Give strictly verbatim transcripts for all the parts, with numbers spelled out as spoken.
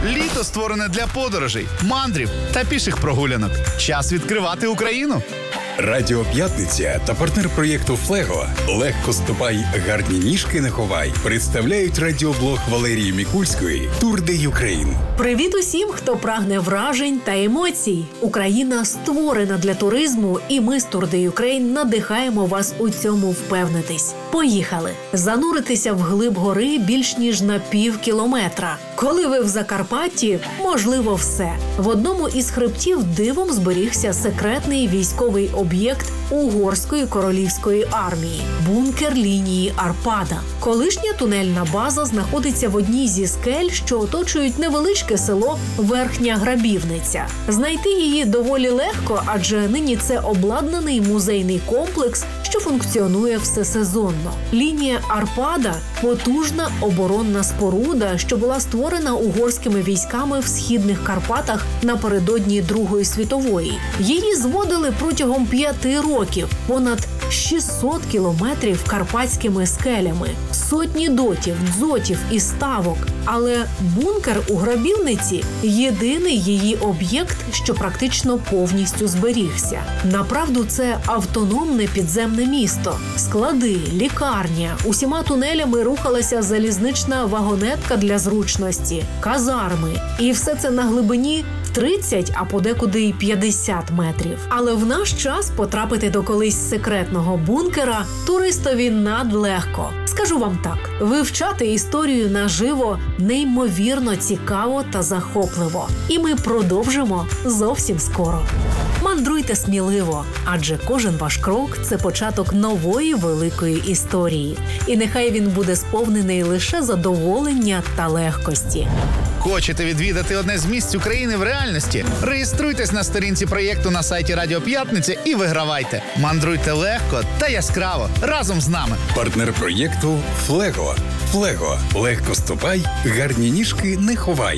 Літо створене для подорожей, мандрів та піших прогулянок. Час відкривати Україну. Радіо П'ятниця та партнер проєкту «Флего» «Легко ступай, гарні ніжки не ховай» представляють радіоблог Валерії Мікульської «Тур де Юкрейн». Привіт усім, хто прагне вражень та емоцій. Україна створена для туризму, і ми з Тур де Юкрейн надихаємо вас у цьому впевнитись. Поїхали! Зануритися в глиб гори більш ніж на пів кілометра. Коли ви в Закарпатті, можливо все. В одному із хребтів дивом зберігся секретний військовий об'єкт Угорської королівської армії – бункер лінії Арпада. Колишня тунельна база знаходиться в одній зі скель, що оточують невеличке село Верхня Грабівниця. Знайти її доволі легко, адже нині це обладнаний музейний комплекс, що функціонує всесезонно. Лінія Арпада – потужна оборонна споруда, що була створена угорськими військами в Східних Карпатах напередодні Другої світової. Її зводили протягом п'яти років, понад шістсот кілометрів карпатськими скелями, сотні дотів, дзотів і ставок. Але бункер у Грабівниці – єдиний її об'єкт, що практично повністю зберігся. Направду, це автономне підземне місто. Склади, лікарня, усіма тунелями рухалася залізнична вагонетка для зручності, казарми. І все це на глибині тридцять, а подекуди й п'ятдесят метрів. Але в наш час потрапити до колись секретного бункера туристові надлегко. Скажу вам так, вивчати історію наживо неймовірно цікаво та захопливо. І ми продовжимо зовсім скоро. Мандруйте сміливо, адже кожен ваш крок – це початок нової великої історії. І нехай він буде сповнений лише задоволення та легкості. Хочете відвідати одне з місць України в реальності? Реєструйтесь на сторінці проєкту на сайті Радіо П'ятниця і вигравайте. Мандруйте легко та яскраво разом з нами. Партнер проєкту «Флего». «Флего» – легко ступай, гарні ніжки не ховай.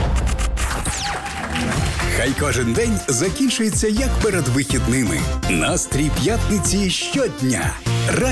Хай кожен день закінчується як перед вихідними. Настрій п'ятниці щодня.